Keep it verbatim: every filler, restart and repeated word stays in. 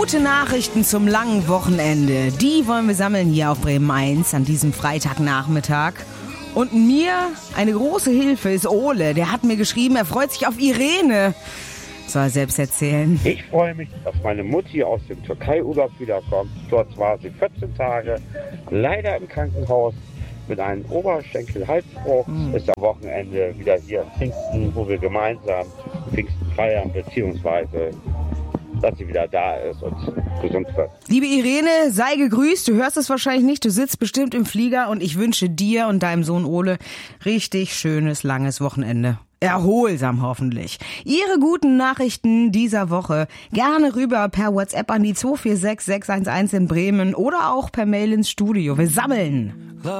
Gute Nachrichten zum langen Wochenende. Die wollen wir sammeln hier auf Bremen eins an diesem Freitagnachmittag. Und mir eine große Hilfe ist Ole. Der hat mir geschrieben, er freut sich auf Irene. Soll er selbst erzählen. Ich freue mich, dass meine Mutti aus dem Türkei-Urlaub wiederkommt. Dort war sie vierzehn Tage, leider im Krankenhaus mit einem Oberschenkel-Halsbruch. Mhm. Ist am Wochenende wieder hier in Pfingsten, wo wir gemeinsam Pfingsten feiern, beziehungsweise dass sie wieder da ist und gesund wird. Liebe Irene, sei gegrüßt. Du hörst es wahrscheinlich nicht. Du sitzt bestimmt im Flieger und ich wünsche dir und deinem Sohn Ole richtig schönes, langes Wochenende. Erholsam hoffentlich. Ihre guten Nachrichten dieser Woche gerne rüber per WhatsApp an die zwei vier sechs sechs eins eins in Bremen oder auch per Mail ins Studio. Wir sammeln.